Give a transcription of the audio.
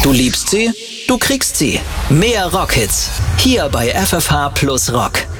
Du liebst sie, du kriegst sie. Mehr Rockhits. Hier bei FFH plus Rock.